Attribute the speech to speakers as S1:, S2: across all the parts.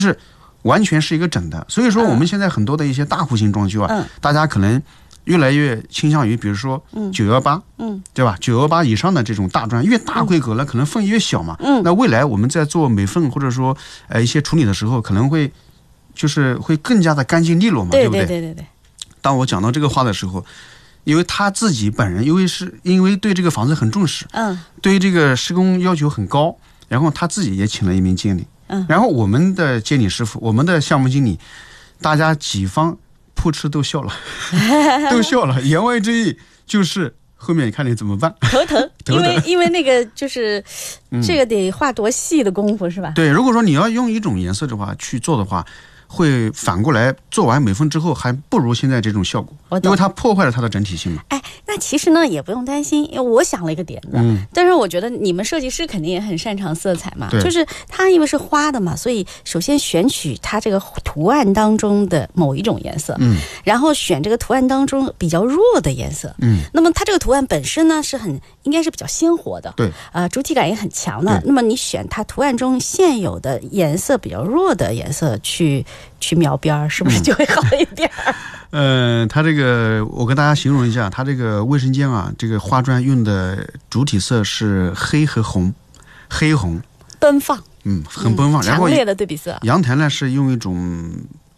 S1: 完全是一个整的。所以说我们现在很多的一些大户型装修啊，大家可能越来越倾向于比如说918，对吧？918以上的这种大砖，越大规格了可能缝越小嘛，那未来我们在做美缝或者说一些处理的时候，可能会就是会更加的干净利落嘛，对不对？
S2: 对。
S1: 当我讲到这个话的时候，因为他自己本人因为对这个房子很重视，对这个施工要求很高，然后他自己也请了一名监理，然后我们的监理师傅，我们的项目经理，大家几方扑哧都笑了，都笑了。言外之意就是后面你看你怎么办？
S2: 头疼，因为那个就是这个得画多细的功夫是吧？
S1: 对，如果说你要用一种颜色的话去做的话，会反过来做完美缝之后还不如现在这种效果，因为它破坏了它的整体性嘛。
S2: 那其实呢也不用担心，因为我想了一个点子，但是我觉得你们设计师肯定也很擅长色彩嘛，就是它因为是花的嘛，所以首先选取它这个图案当中的某一种颜色，然后选这个图案当中比较弱的颜色，那么它这个图案本身呢应该是比较鲜活的，
S1: 对，
S2: 主体感也很强的，那么你选它图案中现有的颜色比较弱的颜色去描边，是不是就会好一点？
S1: 它这个我跟大家形容一下，它这个卫生间啊，这个花砖用的主体色是黑和红，黑红
S2: 奔放，
S1: 很奔放，然后
S2: 强烈的对比色。
S1: 阳台呢是用一种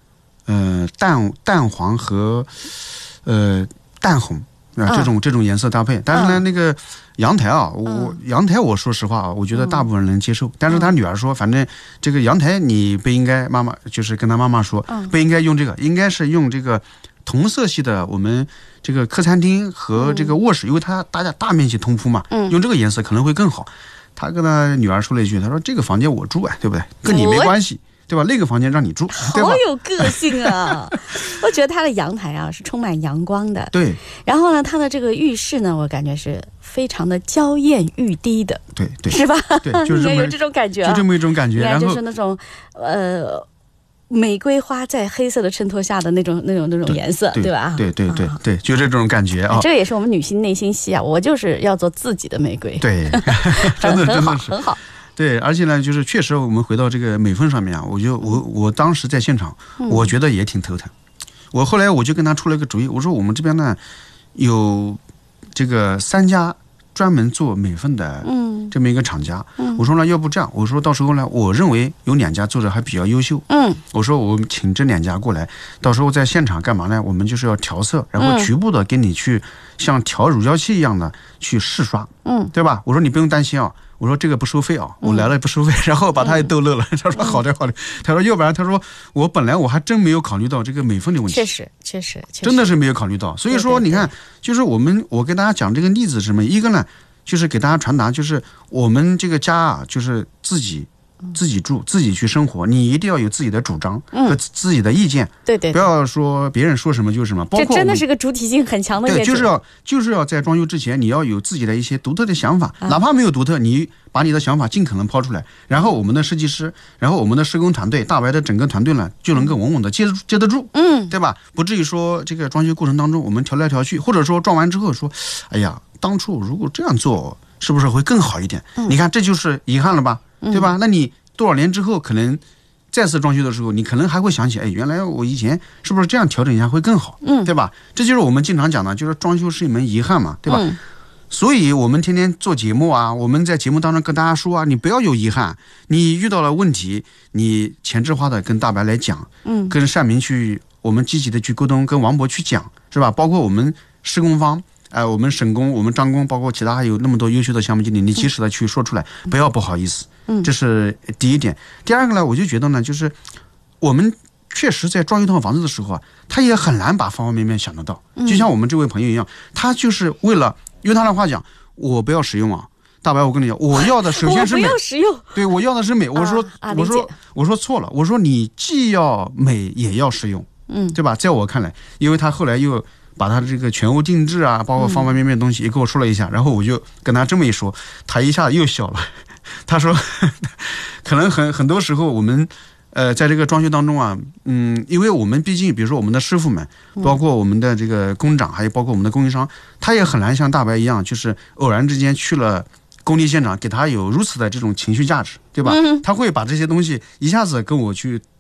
S1: 淡黄和淡红这种颜色搭配，但是呢那个阳台啊，阳台我说实话啊，我觉得大部分人能接受，但是他女儿说，反正这个阳台你不应该，妈妈就是跟他妈妈说，不应该用这个，应该是用这个同色系的我们这个客餐厅和这个卧室，因为它大家大面积通铺嘛，用这个颜色可能会更好。他跟他女儿说了一句，他说这个房间我住啊，对不对？跟你没关系。对吧？那个房间让你住，对吧？
S2: 好有个性啊！我觉得它的阳台啊是充满阳光的，
S1: 对。
S2: 然后呢，它的这个浴室呢，我感觉是非常的娇艳欲滴的，
S1: 对，
S2: 是吧？
S1: 对，就是
S2: 有这种感觉，
S1: 就这么一种感觉。然后
S2: 就是那种玫瑰花在黑色的衬托下的那种颜色，对吧？
S1: 对，就这种感觉啊。
S2: 这个也是我们女性内心戏啊，我就是要做自己的玫瑰，
S1: 对，真的是
S2: 很好。
S1: 对，而且呢，就是确实我们回到这个美缝上面啊，我当时在现场，我觉得也挺头疼。我后来我就跟他出了一个主意，我说我们这边呢有这个3家专门做美缝的这么一个厂家，我说呢要不这样，我说到时候呢，我认为有2家做的还比较优秀，我说我们请这2家过来，到时候在现场干嘛呢？我们就是要调色，然后局部的给你去像调乳胶漆一样的去试刷，对吧？我说你不用担心啊。我说这个不收费啊，我来了不收费，然后把他也逗乐了。他说好的，他说要不然他说我本来我还真没有考虑到这个美缝的问题，
S2: 确实
S1: 真的是没有考虑到。所以说你看，就是我跟大家讲这个例子是什么？一个呢，就是给大家传达，就是我们这个家啊，就是自己住，自己去生活，你一定要有自己的主张和自己的意见，
S2: 对，
S1: 不要说别人说什么就是什么。包括
S2: 这真的是个主体性很强的业主，
S1: 对，就是要在装修之前，你要有自己的一些独特的想法，哪怕没有独特，你把你的想法尽可能抛出来，然后我们的设计师，然后我们的施工团队，大白的整个团队呢，就能够稳稳的接得住，对吧？不至于说这个装修过程当中我们调来调去，或者说装完之后说，哎呀，当初如果这样做，是不是会更好一点？你看这就是遗憾了吧？对吧？那你多少年之后，可能再次装修的时候，你可能还会想起，哎，原来我以前是不是这样调整一下会更好？对吧？这就是我们经常讲的，就是装修是一门遗憾嘛，对吧？所以我们天天做节目啊，我们在节目当中跟大家说啊，你不要有遗憾，你遇到了问题，你前置化的跟大白来讲，跟善明去，我们积极的去沟通，跟王博去讲，是吧？包括我们施工方。我们省工，我们张工，包括其他还有那么多优秀的项目经理，你及时的去说出来，不要不好意思。这是第一点。第二个呢，我就觉得呢，就是我们确实在装修一套房子的时候啊，他也很难把方方面面想得到。就像我们这位朋友一样，他就是为了用他的话讲，我不要实用啊。大白，我跟你讲，我要的首先是美，
S2: 我不要实用，
S1: 对，我要的是美。我说错了，我说你既要美也要实用，对吧？在我看来，因为他后来又把他的这个全屋定制啊，包括方方面面的东西也跟我说了一下，然后我就跟他这么一说，他一下子又笑了。他说，可能很多时候我们在这个装修当中啊，因为我们毕竟比如说我们的师傅们，包括我们的这个工长，还有包括我们的供应商，他也很难像大白一样，就是偶然之间去了工地现场，给他有如此的这种情绪价值，对吧？他会把这些东西一下子跟我去